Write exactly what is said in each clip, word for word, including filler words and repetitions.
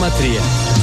τρία.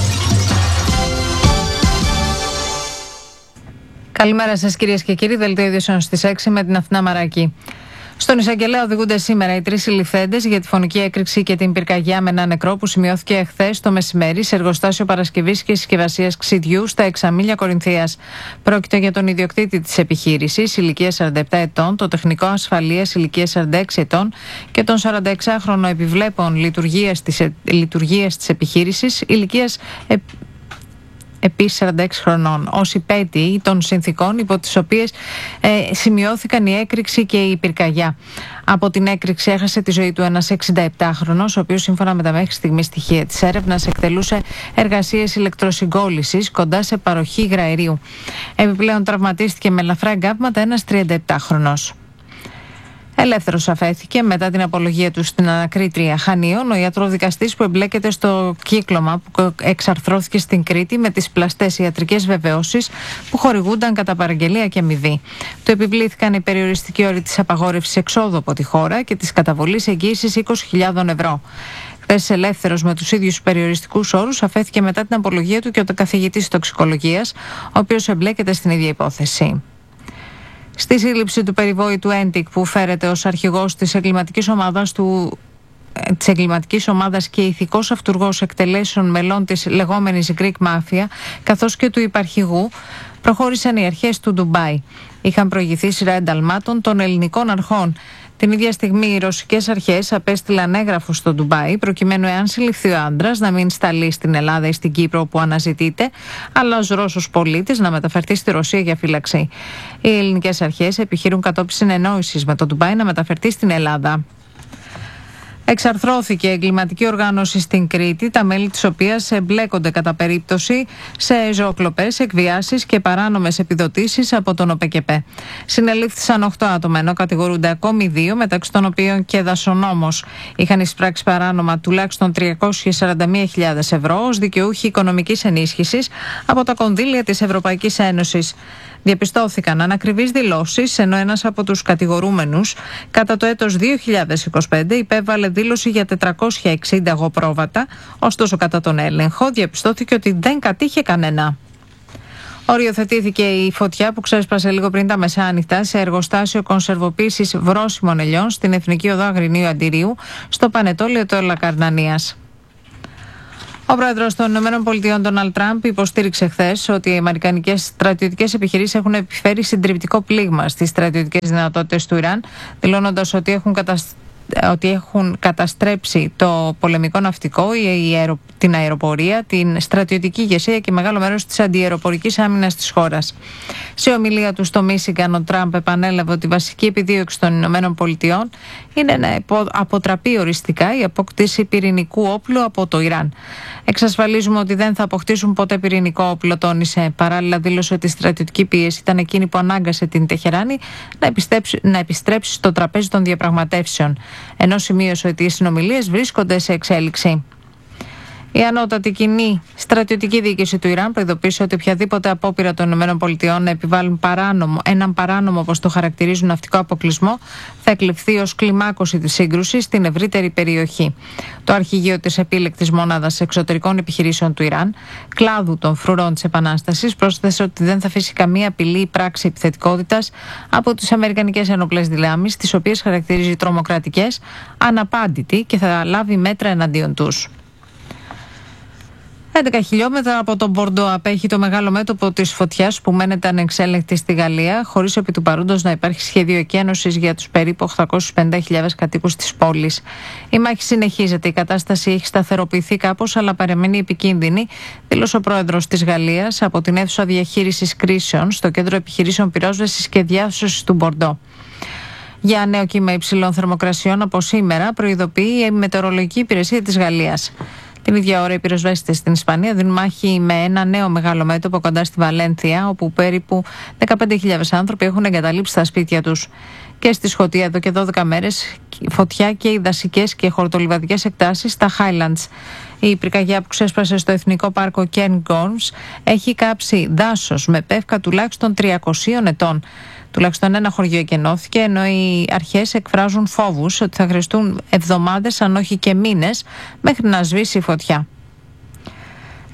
Καλημέρα σας κυρίες και κύριοι, δελτίο ειδήσεων στις έξι με την Αθηνά Μαράκη. Στον εισαγγελέα οδηγούνται σήμερα οι τρεις συλληφθέντες για τη φωνική έκρηξη και την πυρκαγιά με ένα νεκρό που σημειώθηκε εχθές το μεσημέρι σε εργοστάσιο παρασκευής και συσκευασίας ξυδιού στα Εξαμήλια Κορινθίας. Πρόκειται για τον ιδιοκτήτη της επιχείρησης, ηλικίας σαράντα επτά ετών, το τεχνικό ασφαλείας ηλικίας σαράντα έξι ετών και τον σαρανταεξάχρονο επιβλέπων λειτουργίας της, λειτουργίας της επιχείρησης, ηλικίας ε, επίσης σαράντα έξι χρονών, ως υπέτειοι των συνθήκων υπό τις οποίες ε, σημειώθηκαν η έκρηξη και η πυρκαγιά. Από την έκρηξη έχασε τη ζωή του ένας εξηνταεπτάχρονος, ο οποίος σύμφωνα με τα μέχρι στιγμή στοιχεία της έρευνας εκτελούσε εργασίες ηλεκτροσυγκόλλησης κοντά σε παροχή υγραερίου. Επιπλέον τραυματίστηκε με ελαφρά εγκάβματα ένας τριανταεπτάχρονος. Ελεύθερος αφέθηκε μετά την απολογία του στην ανακρίτρια Χανίων ο ιατροδικαστής που εμπλέκεται στο κύκλωμα που εξαρθρώθηκε στην Κρήτη με τις πλαστές ιατρικές βεβαιώσεις που χορηγούνταν κατά παραγγελία και αμοιβή. Του επιβλήθηκαν οι περιοριστικοί όροι της απαγόρευσης εξόδου από τη χώρα και της καταβολής εγγύησης είκοσι χιλιάδες ευρώ. Χθες ελεύθερος με τους ίδιους περιοριστικούς όρους αφέθηκε μετά την απολογία του και ο καθηγητής τοξικολογίας, ο οποίος εμπλέκεται στην ίδια υπόθεση. Στη σύλληψη του περιβόητου Έντικ που φέρεται ως αρχηγός της εγκληματικής ομάδας του της εγκληματικής ομάδας και ηθικός αυτουργός εκτελέσεων μελών της λεγόμενης Greek Mafia, καθώς και του υπαρχηγού, προχώρησαν οι αρχές του Ντουμπάι. Είχαν προηγηθεί σειρά ενταλμάτων των ελληνικών αρχών. Την ίδια στιγμή οι ρωσικές αρχές απέστειλαν έγγραφο στο Ντουμπάι προκειμένου, εάν συλληφθεί ο άντρας, να μην σταλεί στην Ελλάδα ή στην Κύπρο που αναζητείται, αλλά ως Ρώσος πολίτης να μεταφερθεί στη Ρωσία για φύλαξη. Οι ελληνικές αρχές επιχειρούν κατόπιν συνεννόησης με το Ντουμπάι να μεταφερθεί στην Ελλάδα. Εξαρθρώθηκε εγκληματική οργάνωση στην Κρήτη, τα μέλη της οποίας εμπλέκονται κατά περίπτωση σε ζωοκλοπές, εκβιάσεις και παράνομες επιδοτήσεις από τον ΟΠΕΚΕΠΕ. Συνελήφθησαν οκτώ άτομα, ενώ κατηγορούνται ακόμη δύο, μεταξύ των οποίων και δασονόμος. Είχαν εισπράξει παράνομα τουλάχιστον τριακόσιες σαράντα μία χιλιάδες ευρώ ως δικαιούχοι οικονομικής ενίσχυσης από τα κονδύλια της Ευρωπαϊκής Ένωσης. Διαπιστώθηκαν ανακριβείς δηλώσεις, ενώ ένας από τους κατηγορούμενους κατά το έτος δύο χιλιάδες είκοσι πέντε υπέβαλε δήλωση για τετρακόσια εξήντα αγοπρόβατα, ωστόσο κατά τον έλεγχο διαπιστώθηκε ότι δεν κατήχε κανένα. Οριοθετήθηκε η φωτιά που ξέσπασε λίγο πριν τα μεσάνυχτα σε εργοστάσιο κονσερβοποίησης βρώσιμων ελιών στην Εθνική Οδό Αγρινίου Αντιρίου, στο Πανετόλιο του Ελακαρνανίας. Ο πρόεδρος των ΗΠΑ, Ντόναλντ Τραμπ, υποστήριξε χθες ότι οι αμερικανικές στρατιωτικές επιχειρήσεις έχουν επιφέρει συντριπτικό πλήγμα στις στρατιωτικές δυνατότητες του Ιράν, δηλώνοντας ότι έχουν καταστρέψει. ότι έχουν καταστρέψει το πολεμικό ναυτικό, την αεροπορία, την στρατιωτική ηγεσία και μεγάλο μέρος της αντιαεροπορικής άμυνας της χώρας. Σε ομιλία του στο Μίσιγκαν, ο Τραμπ επανέλαβε ότι η βασική επιδίωξη των Ηνωμένων Πολιτειών είναι να αποτραπεί οριστικά η απόκτηση πυρηνικού όπλου από το Ιράν. Εξασφαλίζουμε ότι δεν θα αποκτήσουν ποτέ πυρηνικό όπλο, τόνισε. Παράλληλα, δήλωσε ότι η στρατιωτική πίεση ήταν εκείνη που ανάγκασε την Τεχεράνη να επιστρέψει, να επιστρέψει στο τραπέζι των διαπραγματεύσεων, ενώ σημείωσε ότι οι συνομιλίες βρίσκονται σε εξέλιξη. Η ανώτατη κοινή στρατιωτική διοίκηση του Ιράν προειδοποίησε ότι οποιαδήποτε απόπειρα των ΗΠΑ να επιβάλλουν παράνομο, έναν παράνομο, όπως το χαρακτηρίζουν, ναυτικό αποκλεισμό θα εκλειφθεί ως κλιμάκωση της σύγκρουσης στην ευρύτερη περιοχή. Το αρχηγείο της επίλεκτης μονάδας εξωτερικών επιχειρήσεων του Ιράν, κλάδου των φρουρών της Επανάστασης, πρόσθεσε ότι δεν θα αφήσει καμία απειλή ή πράξη επιθετικότητας από τις αμερικανικές ενόπλες δυνάμεις, τις οποίες χαρακτηρίζει τρομοκρατικές, αναπάντητη και θα λάβει μέτρα εναντίον τους. έντεκα χιλιόμετρα από τον Μπορντό απέχει το μεγάλο μέτωπο της φωτιάς που μένεται ανεξέλεγκτη στη Γαλλία, χωρίς επί του παρόντος να υπάρχει σχέδιο εκένωσης για τους περίπου οκτακόσιες πενήντα χιλιάδες κατοίκους της πόλης. Η μάχη συνεχίζεται, η κατάσταση έχει σταθεροποιηθεί κάπως, αλλά παραμένει επικίνδυνη, δήλωσε ο πρόεδρος της Γαλλίας από την αίθουσα διαχείρισης κρίσεων στο Κέντρο Επιχειρήσεων Πυρόσβεσης και Διάσωσης του Μπορντό. Για νέο κύμα υψηλών θερμοκρασιών από σήμερα προειδοποιεί η Μετεωρολογική Υπηρεσία της Γαλλίας. Την ίδια ώρα οι πυροσβέστες στην Ισπανία δίνουν μάχη με ένα νέο μεγάλο μέτωπο κοντά στη Βαλένθια, όπου περίπου δεκαπέντε χιλιάδες άνθρωποι έχουν εγκαταλείψει τα σπίτια τους. Και στη Σκωτία εδώ και δώδεκα μέρες φωτιά και οι δασικές και χορτολιβαδικές εκτάσεις στα Highlands. Η πυρκαγιά που ξέσπασε στο Εθνικό Πάρκο Cairngorms έχει κάψει δάσος με πεύκα τουλάχιστον τριακοσίων ετών. Τουλάχιστον ένα χωριό εκενώθηκε, ενώ οι αρχές εκφράζουν φόβους ότι θα χρειαστούν εβδομάδες, αν όχι και μήνες, μέχρι να σβήσει η φωτιά.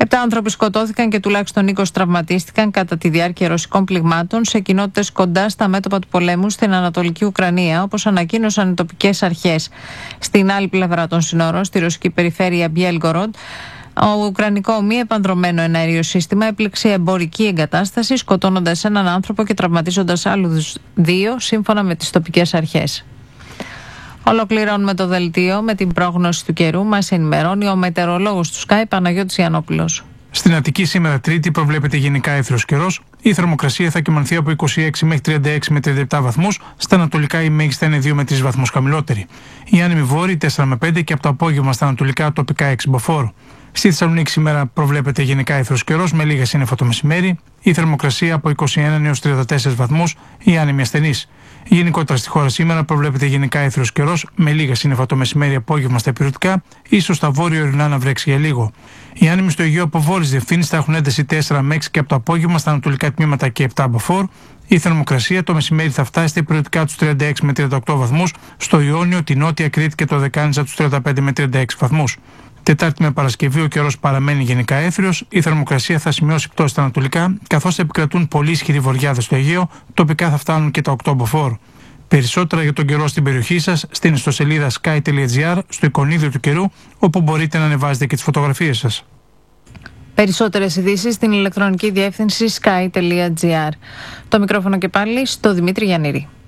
Επτά άνθρωποι σκοτώθηκαν και τουλάχιστον είκοσι τραυματίστηκαν κατά τη διάρκεια ρωσικών πληγμάτων σε κοινότητες κοντά στα μέτωπα του πολέμου στην Ανατολική Ουκρανία, όπως ανακοίνωσαν οι τοπικές αρχές. Στην άλλη πλευρά των συνόρων, στη ρωσική περιφέρεια Μπιέλγκοροντ, ο ουκρανικό μη επανδρωμένο εναέριο σύστημα έπληξε εμπορική εγκατάσταση, σκοτώνοντας έναν άνθρωπο και τραυματίζοντας άλλους δύο, σύμφωνα με τις τοπικές αρχές. Ολοκληρώνουμε το δελτίο με την πρόγνωση του καιρού. Μας ενημερώνει ο μετεωρολόγος του Sky, Παναγιώτης Γιαννόπουλος. Στην Αττική σήμερα Τρίτη προβλέπεται γενικά έθριος καιρός. Η θερμοκρασία θα κυμανθεί από είκοσι έξι μέχρι τριάντα έξι με τριάντα επτά βαθμούς. Στα ανατολικά η μέγιστη είναι δύο με τρεις βαθμούς χαμηλότερη. Η άνεμη βόρειη τέσσερα με πέντε και από το απόγευμα στα ανατολικά τοπικά έξι μποφόρ. Στη Θεσσαλονίκη σήμερα προβλέπεται γενικά έθριος καιρός με λίγα σύννεφα το μεσημέρι. Η θερμοκρασία από είκοσι ένα έως τριάντα τέσσερα βαθμούς, η άνεμη ασθενής. Γενικότερα στη χώρα σήμερα προβλέπεται γενικά έθριος καιρός με λίγα σύννεφα το μεσημέρι, απόγευμα στα υπηρετικά, ίσως στα βόρεια ορεινά να βρέξει για λίγο. Οι άνεμοι στο Αιγαίο από βόρειες διευθύνσεις θα έχουν ένταση τέσσερα με έξι και από το απόγευμα στα ανατολικά τμήματα και επτά μποφόρ. Η θερμοκρασία το μεσημέρι θα φτάσει στα υπηρετικά τους τριάντα έξι με τριάντα οκτώ βαθμούς, στο Ιόνιο, τη Νότια Κρήτη και το Δεκάνησα τους τριάντα πέντε με τριάντα έξι βαθμούς. Τετάρτη με Παρασκευή ο καιρός παραμένει γενικά έθριος, η θερμοκρασία θα σημειώσει πτώση στα ανατολικά, καθώς θα επικρατούν πολύ ισχυροί βοριάδες στο Αιγαίο, τοπικά θα φτάνουν και τα οκτώ μποφόρ. Περισσότερα για τον καιρό στην περιοχή σας στην ιστοσελίδα sky τελεία gr, στο εικονίδιο του καιρού, όπου μπορείτε να ανεβάζετε και τις φωτογραφίες σας. Περισσότερες ειδήσεις στην ηλεκτρονική διεύθυνση sky τελεία gr. Το μικρόφωνο και πάλι στο Δημήτρη Γιαννήρη.